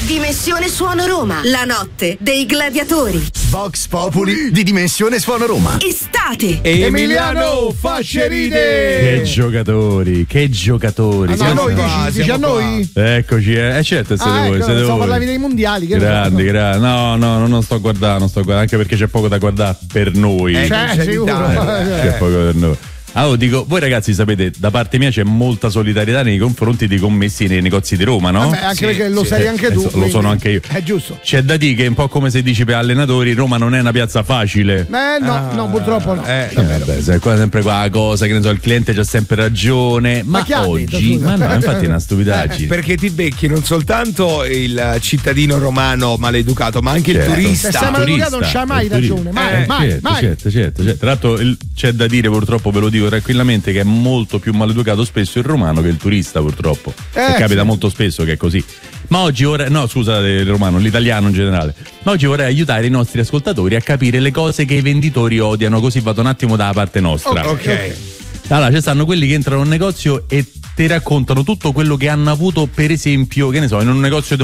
Dimensione Suono Roma, la notte dei gladiatori. Vox Populi di Dimensione Suono Roma. Estate. Emiliano Facceride. Che giocatori. A noi dici a noi? Eccoci, certo, siete voi. Stavo parlando dei mondiali. Grandi. No, non sto guardando, anche perché c'è poco da guardare per noi. Sicuro. C'è poco per noi. Allora dico, voi ragazzi sapete, da parte mia c'è molta solidarietà nei confronti dei commessi nei negozi di Roma, no? Anche perché lo sei anche tu. Lo sono anche io. È giusto. C'è da dire che è un po' come se dici per allenatori, Roma non è una piazza facile. No, purtroppo no. Vabbè, qua sempre qua cosa, che ne so, il cliente c'ha sempre ragione. Ma oggi, no, infatti è una stupidaggine. Perché ti becchi non soltanto il cittadino romano maleducato, ma anche il turista. Se sei maleducato non c'ha mai ragione. Mai. Certo. Tra l'altro c'è da dire, purtroppo ve lo dico tranquillamente, che è molto più maleducato spesso il romano che il turista, purtroppo. Capita molto spesso che è così. Ma oggi scusate, il romano, l'italiano in generale. Ma oggi vorrei aiutare i nostri ascoltatori a capire le cose che i venditori odiano, così vado un attimo dalla parte nostra. Ok. Allora, ci stanno quelli che entrano in un negozio e ti raccontano tutto quello che hanno avuto, per esempio, che ne so, in un negozio di